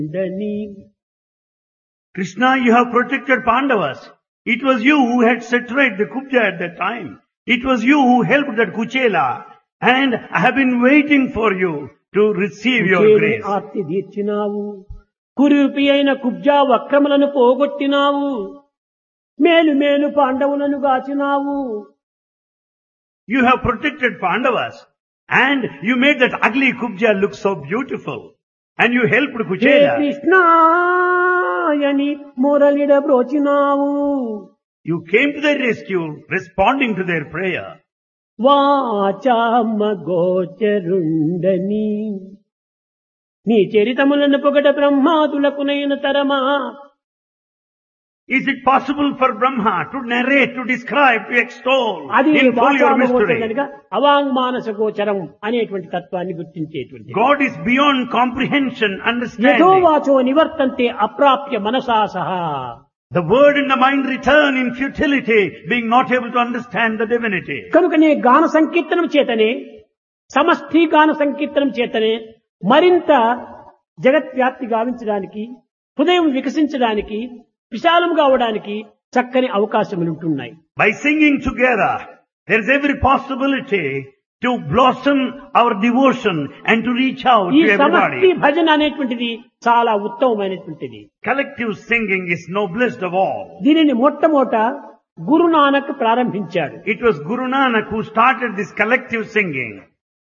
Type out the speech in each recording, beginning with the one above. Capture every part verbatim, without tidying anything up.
దని Krishna, you have protected Pandavas. It was you who had set right the Kubja at that time. It was you who helped that Kuchela. And I have been waiting for you to receive your కుచేలుని grace. Aarti తీర్చినావు కురూపి అయిన కుబ్జా వక్రములను పోగొట్టినావు మేలు మేలు పాండవులను గాచినావు. You have protected Pandavas. And you made that ugly Kubja look so beautiful. And you helped hey Kuchela. కృష్ణాయని మురళిడ బ్రోచినావు. You came to their rescue, responding to their prayer. వాచామ గోచరుండని నీ చరితములను పొగట బ్రహ్మాదులకునైన తరమా. Is it possible for Brahma to narrate, to describe, to extol అది in full your వాచామ గోచరం mystery? కనుక అవాంగ్మానస గోచరం అనేటువంటి తత్వాన్ని గుర్తించేటువంటి God is beyond comprehension, యథో understanding. వాచో నివర్తంతే అప్రాప్య మనసా సహా. The word and the mind return in futility, being not able to understand the divinity. కనుకనే గాన సంకీర్తనం చేతనే సమష్టి గాన సంకీర్తనం చేతనే మరింత జగత్వ్యాప్తి గావించడానికి హృదయం వికసించడానికి విశాలం కావడానికి చక్కని అవకాశములు ఉంటున్నాయి. By singing together, there is every possibility to blossom our devotion and to reach out ఈ to సమష్టి everybody. భజన అనేటువంటిది చాలా ఉత్తమమైనటువంటిది. Collective singing is noblest of all. దీనిని మొట్టమొదట గురునానక్ ప్రారంభించాడు. It was Guru Nanak who started this collective singing.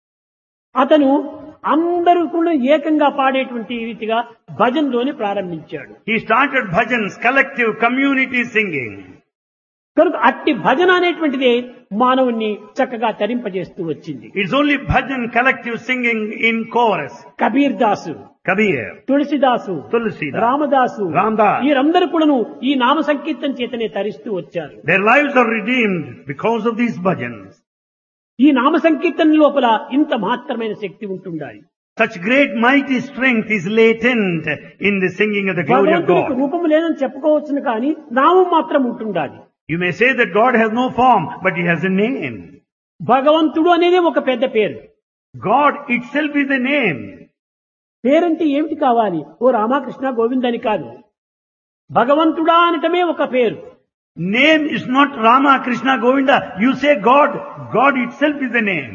అతను అందరూ కూడా ఏకంగా పాడేటువంటి రీతిగా భజనలోని ప్రారంభించాడు. He started bhajans, collective community singing. కనుక అట్టి భజన అనేటువంటిదే మానవుణ్ణి చక్కగా తరింపజేస్తూ వచ్చింది. It's only bhajan, collective singing in chorus. Kabir Dasu, Kabir, తులసిదాసు, Tulsidas, Ramadasu, Ramdas. వీరందరూ కూడాను ఈ నామ సంకీర్తన చేతనే తరిస్తూ వచ్చారు. Their lives are redeemed because of these bhajans. ఈ నామ సంకీర్తన లోపల ఇంత మహత్తరమైన శక్తి ఉంటుండాలి. Such great mighty strength is latent in the singing of the glory of భగవంతునికి God. రూపము లేదని చెప్పుకోవచ్చును కానీ నామం మాత్రం ఉంటుండాలి. You may say that God has no form, but He has a name. భగవంతుడు అనేది ఒక పెద్ద పేరు. God itself is a name. పేరంటే ఏమిటి కావాలి? ఓ రామకృష్ణ గోవింద అని కాదు. భగవంతుడా అనటమే ఒక పేరు. Name is not Rama, Krishna, Govinda. You say God. God itself is a name.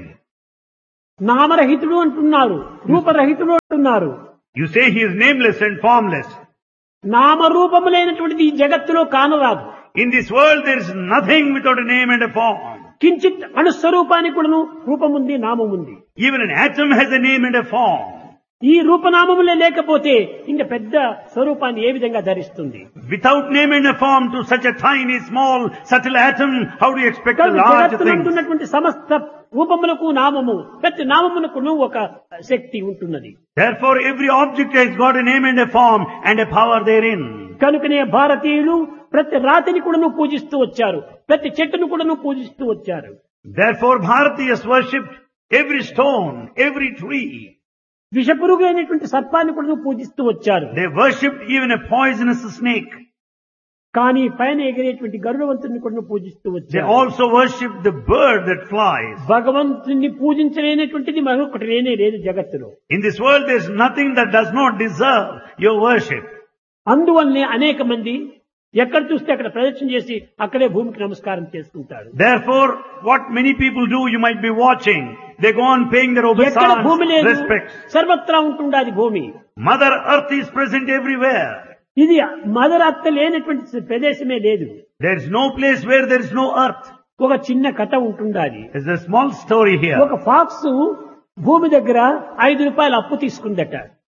నామరహితుడు అంటున్నారు, రూపరహితుడు అంటున్నారు. You say He is nameless and formless. నామరూపము లేనటువంటిది ఈ జగత్తులో కానరాదు. In this world there is nothing without a name and a form. కించిత్ అణుస్వరూపానికి కూడాను రూపముంది, నామముంది. Even an atom has a name and a form. ఈ రూపనామములే లేకపోతే ఇంకా పెద్ద స్వరూపాన్ని ఏ విధంగా ధరిస్తుంది? Without name and a form to such a tiny, small, subtle atom, how do you expect a large జగత్తునందు thing? ఉన్నటువంటి సమస్త రూపములకు నామము, ప్రతి నామమునకును ఒక శక్తి ఉంటున్నది. Therefore every object has got a name and a form and a power therein. కనుకనే భారతీయులు ప్రతి రాతిని కూడాను పూజిస్తూ వచ్చారు, ప్రతి చెట్టును కూడాను పూజిస్తూ వచ్చారు. Therefore Bharatiyas worshipped every stone, every tree. విషపురుగు అయినటువంటి సర్పాన్ని కూడాను పూజిస్తూ వచ్చారు. They worshipped even a poisonous snake. కానీ పైన ఎగిరేటువంటి గరుడవంతుని కూడా పూజిస్తూ They వచ్చారు. also worshipped the bird that flies. భగవంతుని పూజించలేనటువంటిది మరొకటి లేనే లేదు జగత్తులో. In this world there is nothing that does not deserve your worship. అందువల్లనే అనేక మంది ఎక్కడ చూస్తే అక్కడ ప్రదక్షిణ చేసి అక్కడే భూమికి నమస్కారం చేసుకుంటారు. Therefore, what many people do, you might be watching. They go on paying their ఎక్కడ భూమి obeisance, లేదు, respects. సర్వత్రా ఉంటుండాది భూమి. Mother Earth is present everywhere. ఇది మదరత్త లేనటువంటి ప్రదేశమే లేదు. There is no place where there is no earth. ఒక చిన్న కథ ఉంటుండాది. There's a small story here. ఒక ఫాక్స్ భూమి దగ్గర ఐదు రూపాయలు అప్పు తీసుకుందట.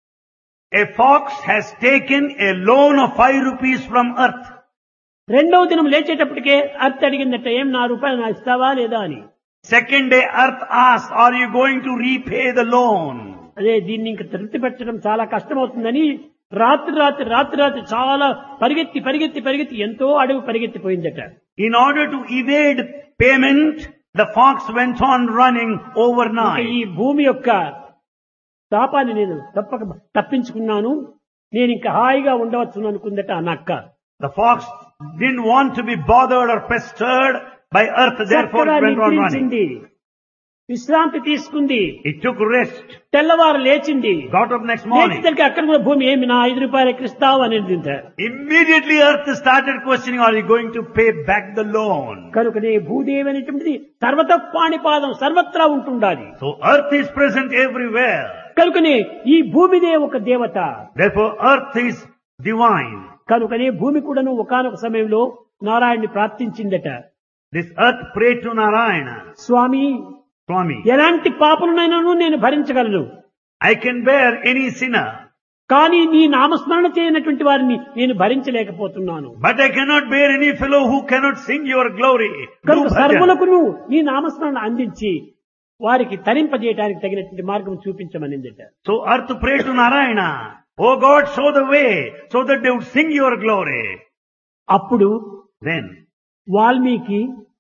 A fox has taken a loan of five rupees from earth. రెండవ దినం లేచేటప్పటికే అర్త్ అడిగిందట, ఏం నా రూపాయలు నా ఇస్తావా లేదా అని. Second day earth asked, are you going to repay the loan? అదే దీన్ని ఇంక తృప్తి పెట్టడం చాలా కష్టమవుతుందని రాత్రి రాత్రి రాత్రి రాత్రి చాలా పరిగెత్తి పరిగెత్తి పరిగెత్తి ఎంతో అడవి పరిగెత్తిపోయిందట. In order to evade payment, the fox went on running ఇక overnight. ఈ భూమి యొక్క తాపాన్ని నేను తప్పక తప్పించుకున్నాను, నేను ఇంకా హాయిగా ఉండవచ్చు అనుకుందట ఆ నక్క. The fox didn't want to be bothered or pestered by earth, therefore చక్కగా it went on running. నిద్రించింది. విశ్రాంతి తీసుకుంది. It took rest. తెల్లవారు లేచింది. Got up next morning. లేచి అక్కడ కూడా భూమి ఏమి నా ఐదు రూపాయలు ఎక్కిస్తావు అనేది. Immediately earth started questioning, are you going to pay back the loan? కనుకనే భూదేవి అనేటువంటిది సర్వత పాణిపాదం సర్వత్రా ఉంటుండాలి. So earth is present everywhere. కనుకనే ఈ భూమిదే ఒక దేవత. Therefore earth is divine. కనుకనే భూమి కూడాను ఒకానొక సమయంలో నారాయణ్ణి ప్రార్థించిందట. This earth prayed to Narayana. Swamy, Swami, ఎలాంటి పాపలనైనాను నేను భరించగలను, I can bear any sinner, కానీ నీ నామస్మరణ చేయనటువంటి వారిని నేను భరించలేకపోతున్నాను. but I cannot bear any fellow who cannot sing your glory. కనుక Do bhajan. సర్వులకు నువ్వు నీ నామస్మరణ అందించి వారికి తరింపజేయడానికి తగినటువంటి మార్గం చూపించమనిందట. So earth prayed to Narayana, oh God, show the way so that they would sing your glory. అప్పుడు Then వాల్మీకి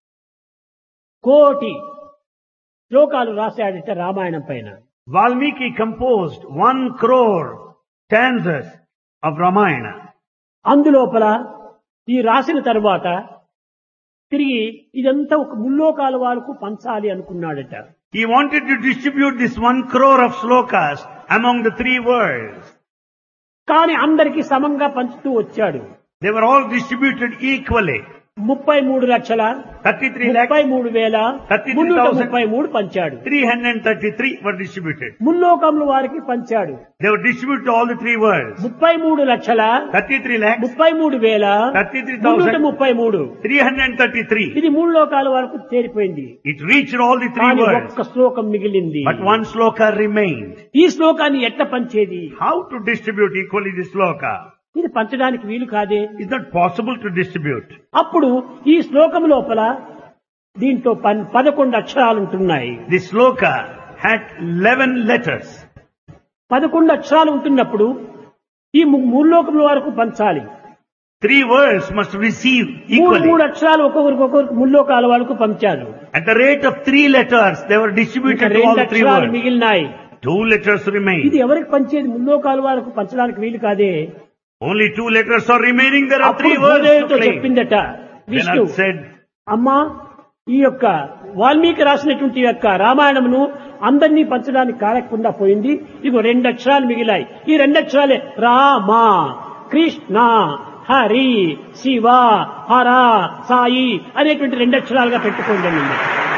కోటి శ్లోకాలు రాశాడట రామాయణం పైన. Valmiki composed one crore stanzas of Ramayana. అందులోపల ఈ రాసిన తరువాత తిరిగి ఇదంతా ఒక ముల్లోకాల వాళ్ళకు పంచాలి అనుకున్నాడట. He wanted to distribute this one crore of slokas among the three worlds. కానీ అందరికీ సమంగా పంచుతూ వచ్చాడు. They were all distributed equally. ముప్పై మూడు లక్షల thirty-three ముప్పై lakhs, మూడు వేల thirty-three మున్నూట thousand ముప్పై మూడు పంచాడు. three hundred thirty-three were distributed. ముల్లోకముల వారికి పంచాడు. They were distributed to all the three worlds. ముప్పై మూడు లక్షల thirty-three lakhs, ముప్పై మూడు వేల thirty-three మున్నూట thousand ముప్పై మూడు three hundred thirty-three. ఇది మూడు లోకాల వరకు చేరిపోయింది. It reached all the three కానీ worlds. ఒక్క శ్లోకం మిగిలింది. But one sloka remained. ఈ శ్లోకాన్ని ఎట్ట పంచేది? How to distribute equally this sloka? ఇది పంచడానికి వీలు కాదే. It's not possible to distribute. అప్పుడు ఈ శ్లోకం లోపల దీంట్లో పన్- పదకొండు అక్షరాలు ఉంటున్నాయి. This sloka had eleven letters. పదకొండు అక్షరాలు ఉంటున్నప్పుడు ఈ ము- మూడు లోకముల వరకు పంచాలి. Three words must receive మూడు equally. మూడు అక్షరాలు ఒక్కొక్కరికి ఒక్కొక్కరికి ముల్లోకాల వరకు పంచారు. At the rate of three letters, they were ఇంకా distributed to all రెండు the three అక్షరాలు words. మిగిలినాయి. Two letters ఇది remain. ఎవరికి పంచేది? ముల్లోకాల వరకు పంచడానికి వీలు కాదే. Only two letters are remaining. There are అప్పుడు three words భూదేవితో to claim. చెప్పిందట విష్ణు, Then said, అమ్మా ఈ యొక్క వాల్మీకి రాసినటువంటి ఈ యొక్క రామాయణమును అందరినీ పంచడానికి కారకుండా పోయింది. ఇగో రెండు అక్షరాలు మిగిలాయి. ఈ రెండు అక్షరాలే రామ, కృష్ణ, హరి, శివ, హర, సాయి అనేటువంటి రెండు అక్షరాలుగా పెట్టుకోండి అన్నమాట.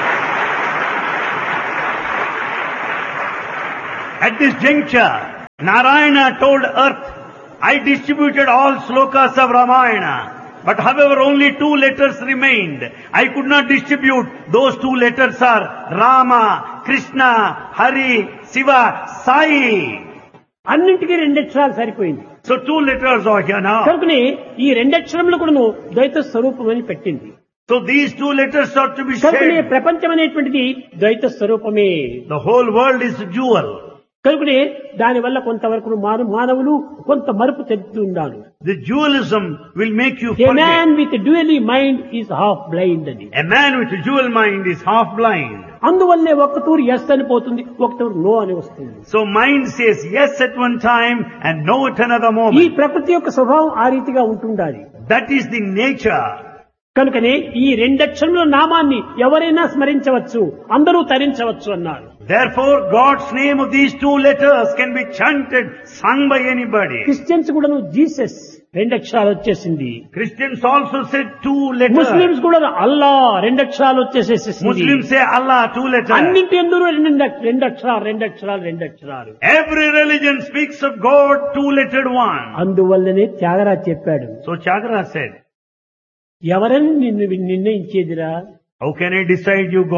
at this juncture, Narayana told earth, I distributed all slokas of Ramayana. But however, only two letters remained. I could not distribute. Those two letters are Rama, Krishna, Hari, Shiva, Sai. అన్నింటికీ రెండు అక్షరాలు సరిపోయింది. So two letters are here now. కనుకనే ఈ రెండు అక్షరములు కూడాను ద్వైత స్వరూపం అని పెట్టింది. So these two letters are to be కనుకనే shared. ప్రపంచం అనేటువంటిది ద్వైత స్వరూపమే. The whole world is a jewel. కనుకనే దానివల్ల కొంతవరకు మాన- మానవులు కొంత మరుపు చెందుతున్నాడు. The dualism will make you A forget. man with a dually mind is half blind అని. A man with a dual mind is half blind. అందువల్లే ఒక తూరు ఎస్ అని పోతుంది, ఒక తూరు నో అని వస్తుంది. So mind says yes at one time and no at another ఈ moment. ప్రకృతి యొక్క స్వభావం ఆ రీతిగా ఉంటుండాలి. That is the nature. కనుకనే ఈ రెండక్షరముల నామాన్ని ఎవరైనా స్మరించవచ్చు, అందరూ తరించవచ్చు అన్నారు. Therefore, God's name of these two letters can be chanted, sung by anybody. Christians కూడాను జీసస్ రెండక్షరాలు వచ్చేసింది. Christians also said two letters. Muslims కూడా అల్లా రెండక్షరాలు వచ్చేసేసింది. Muslims say Allah, two letters. అన్నింటి ఎందుకు రెండు రెండక్షరాలు రెండక్షరాలు రెండక్షరాలు. Every religion speaks of God, two-lettered one. అందువల్లనే త్యాగరాజ్ చెప్పాడు, So Chakra said, ఎవరని నిన్ను నిర్ణయించేదిరా? how can I decide you